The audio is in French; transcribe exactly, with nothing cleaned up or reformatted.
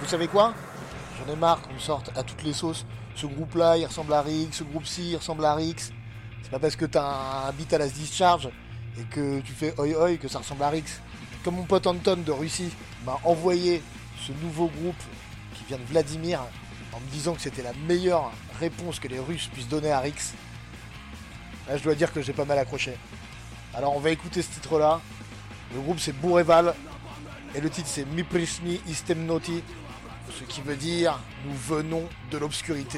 vous savez quoi? J'en ai marre qu'on me sorte à toutes les sauces. Ce groupe-là, il ressemble à Rix, ce groupe-ci, il ressemble à Rix. C'est pas parce que t'as un beat à la discharge et que tu fais oi oi que ça ressemble à Rix. Comme mon pote Anton de Russie m'a envoyé ce nouveau groupe qui vient de Vladimir en me disant que c'était la meilleure réponse que les Russes puissent donner à Rix. Là, je dois dire que j'ai pas mal accroché. Alors, on va écouter ce titre-là. Le groupe, c'est Bourreval. Et le titre, c'est Mi Prishni Istemnoti. Ce qui veut dire « Nous venons de l'obscurité ».